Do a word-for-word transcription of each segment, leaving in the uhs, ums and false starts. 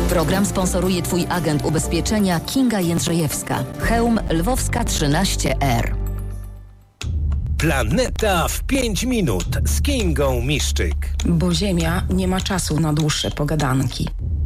Program sponsoruje Twój agent ubezpieczenia Kinga Jędrzejewska. Chełm Lwowska trzynaście R. Planeta w pięć minut z Kingą Miszczyk. Bo Ziemia nie ma czasu na dłuższe pogadanki.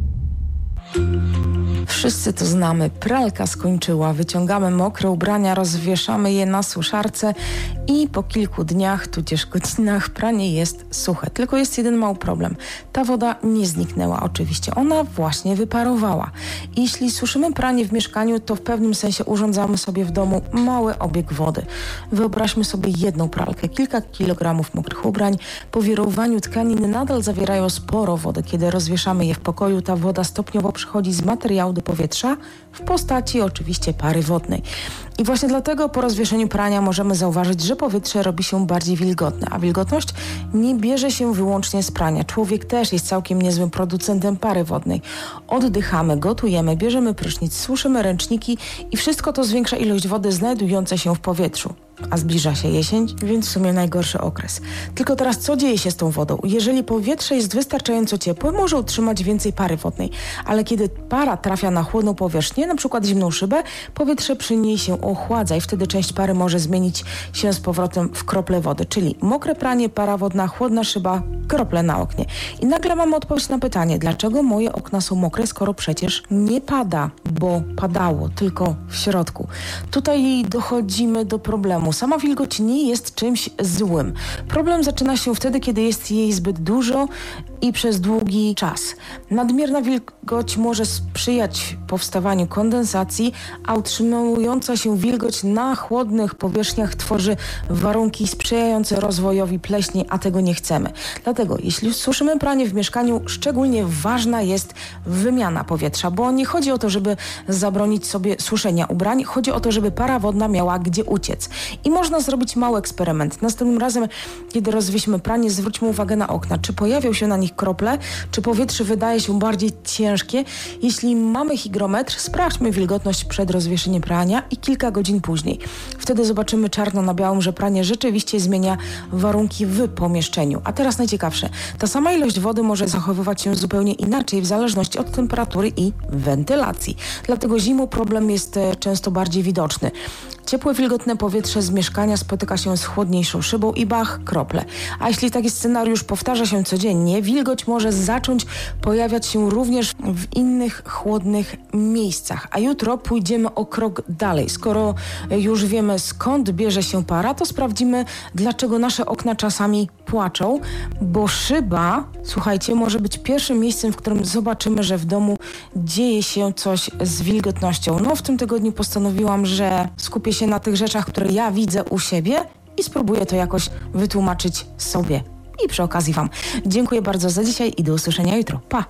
Wszyscy to znamy. Pralka skończyła, wyciągamy mokre ubrania, rozwieszamy je na suszarce i po kilku dniach, tudzież godzinach pranie jest suche. Tylko jest jeden mały problem. Ta woda nie zniknęła oczywiście. Ona właśnie wyparowała. I jeśli suszymy pranie w mieszkaniu, to w pewnym sensie urządzamy sobie w domu mały obieg wody. Wyobraźmy sobie jedną pralkę, kilka kilogramów mokrych ubrań. Po wirowaniu tkaniny nadal zawierają sporo wody. Kiedy rozwieszamy je w pokoju, ta woda stopniowo przechodzi z materiału do powietrza w postaci oczywiście pary wodnej. I właśnie dlatego po rozwieszeniu prania możemy zauważyć, że powietrze robi się bardziej wilgotne, a wilgotność nie bierze się wyłącznie z prania. Człowiek też jest całkiem niezłym producentem pary wodnej. Oddychamy, gotujemy, bierzemy prysznic, suszymy ręczniki i wszystko to zwiększa ilość wody znajdującej się w powietrzu. A zbliża się jesień, więc w sumie najgorszy okres. Tylko teraz co dzieje się z tą wodą? Jeżeli powietrze jest wystarczająco ciepłe, może utrzymać więcej pary wodnej, ale kiedy para trafia na chłodną powierzchnię, na przykład zimną szybę, powietrze przy niej się ochładza i wtedy część pary może zmienić się z powrotem w krople wody, czyli mokre pranie, para wodna, chłodna szyba, krople na oknie. I nagle mamy odpowiedź na pytanie, dlaczego moje okna są mokre, skoro przecież nie pada, bo padało tylko w środku. Tutaj dochodzimy do problemu. Sama wilgoć nie jest czymś złym. Problem zaczyna się wtedy, kiedy jest jej zbyt dużo i przez długi czas. Nadmierna wilgoć może sprzyjać powstawaniu kondensacji, a utrzymująca się wilgoć na chłodnych powierzchniach tworzy warunki sprzyjające rozwojowi pleśni, a tego nie chcemy. Dlatego, jeśli suszymy pranie w mieszkaniu, szczególnie ważna jest wymiana powietrza, bo nie chodzi o to, żeby zabronić sobie suszenia ubrań, chodzi o to, żeby para wodna miała gdzie uciec. I można zrobić mały eksperyment. Następnym razem, kiedy rozwieśmy pranie, zwróćmy uwagę na okna. Czy pojawią się na nich krople, czy powietrze wydaje się bardziej ciężkie? Jeśli mamy hygrometr, sprawdźmy wilgotność przed rozwieszeniem prania i kilka godzin później. Wtedy zobaczymy czarno na białym, że pranie rzeczywiście zmienia warunki w pomieszczeniu. A teraz najciekawsze. Ta sama ilość wody może zachowywać się zupełnie inaczej w zależności od temperatury i wentylacji. Dlatego zimą problem jest często bardziej widoczny. Ciepłe, wilgotne powietrze z mieszkania spotyka się z chłodniejszą szybą i bach, krople. A jeśli taki scenariusz powtarza się codziennie, wilgoć może zacząć pojawiać się również w innych chłodnych miejscach. A jutro pójdziemy o krok dalej. Skoro już wiemy, skąd bierze się para, to sprawdzimy, dlaczego nasze okna czasami płaczą, bo szyba, słuchajcie, może być pierwszym miejscem, w którym zobaczymy, że w domu dzieje się coś z wilgotnością. No w tym tygodniu postanowiłam, że skupię się na tych rzeczach, które ja widzę u siebie i spróbuję to jakoś wytłumaczyć sobie. I przy okazji Wam dziękuję bardzo za dzisiaj i do usłyszenia jutro. Pa!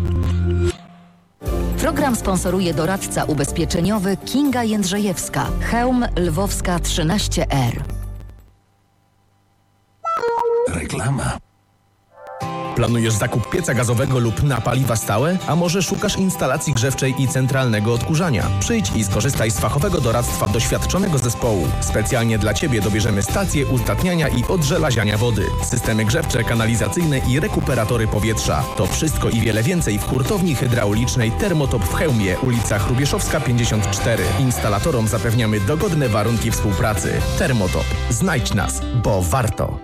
Program sponsoruje doradca ubezpieczeniowy Kinga Jędrzejewska. Chełm Lwowska trzynaście R. Reklama. Planujesz zakup pieca gazowego lub na paliwa stałe? A może szukasz instalacji grzewczej i centralnego odkurzania? Przyjdź i skorzystaj z fachowego doradztwa doświadczonego zespołu. Specjalnie dla Ciebie dobierzemy stacje uzdatniania i odżelaziania wody, systemy grzewcze, kanalizacyjne i rekuperatory powietrza. To wszystko i wiele więcej w hurtowni hydraulicznej Termotop w Chełmie, ulica Hrubieszowska pięćdziesiąt cztery. Instalatorom zapewniamy dogodne warunki współpracy. Termotop. Znajdź nas, bo warto.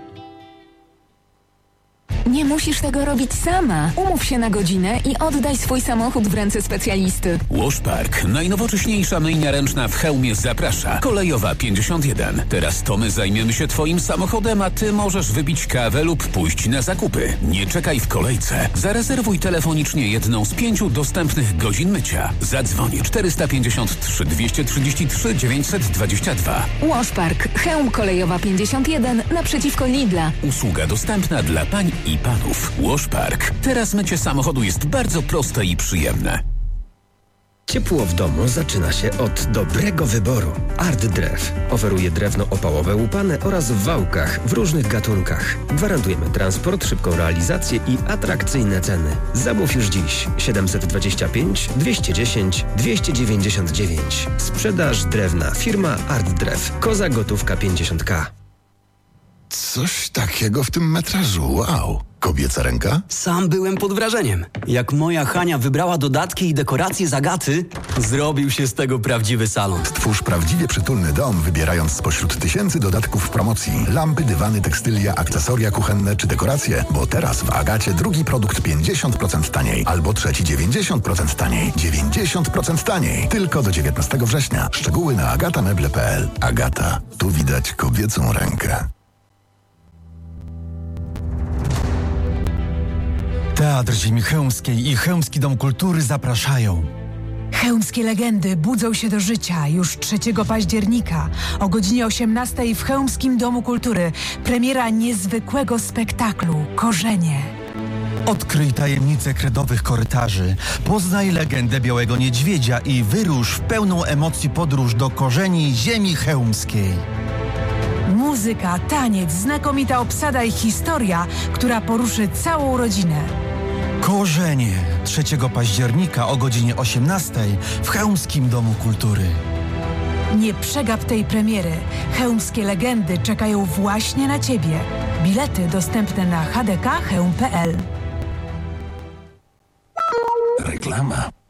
Nie musisz tego robić sama. Umów się na godzinę i oddaj swój samochód w ręce specjalisty. Washpark, najnowocześniejsza myjnia ręczna w Chełmie, zaprasza. Kolejowa pięćdziesiąt jeden. Teraz to my zajmiemy się Twoim samochodem, a Ty możesz wybić kawę lub pójść na zakupy. Nie czekaj w kolejce. Zarezerwuj telefonicznie jedną z pięciu dostępnych godzin mycia. Zadzwoń czterysta pięćdziesiąt trzy dwieście trzydzieści trzy dziewięćset dwadzieścia dwa. Washpark, Chełm Kolejowa pięćdziesiąt jeden, naprzeciwko Lidla. Usługa dostępna dla pań i panów. Washpark. Teraz mycie samochodu jest bardzo proste i przyjemne. Ciepło w domu zaczyna się od dobrego wyboru. Art Drew oferuje drewno opałowe łupane oraz w wałkach w różnych gatunkach. Gwarantujemy transport, szybką realizację i atrakcyjne ceny. Zamów już dziś siedemset dwadzieścia pięć dwieście dziesięć dwieście dziewięćdziesiąt dziewięć. Sprzedaż drewna firma Art Drew. Koza gotówka pięćdziesiąt tysięcy. Coś takiego w tym metrażu, wow. Kobieca ręka? Sam byłem pod wrażeniem. Jak moja Hania wybrała dodatki i dekoracje z Agaty, zrobił się z tego prawdziwy salon. Stwórz prawdziwie przytulny dom, wybierając spośród tysięcy dodatków w promocji. Lampy, dywany, tekstylia, akcesoria kuchenne czy dekoracje. Bo teraz w Agacie drugi produkt pięćdziesiąt procent taniej, albo trzeci dziewięćdziesiąt procent taniej. dziewięćdziesiąt procent taniej. Tylko do dziewiętnastego września. Szczegóły na agatameble kropka p l. Agata. Tu widać kobiecą rękę. Teatr Ziemi Chełmskiej i Chełmski Dom Kultury zapraszają. Chełmskie legendy budzą się do życia już trzeciego października o godzinie osiemnastej w Chełmskim Domu Kultury. Premiera niezwykłego spektaklu Korzenie. Odkryj tajemnice kredowych korytarzy, poznaj legendę Białego Niedźwiedzia i wyrusz w pełną emocji podróż do korzeni Ziemi Chełmskiej. Muzyka, taniec, znakomita obsada i historia, która poruszy całą rodzinę. Korzenie trzeciego października o godzinie osiemnastej w Chełmskim Domu Kultury. Nie przegap tej premiery. Chełmskie legendy czekają właśnie na Ciebie. Bilety dostępne na h d k chełm kropka p l. Reklama.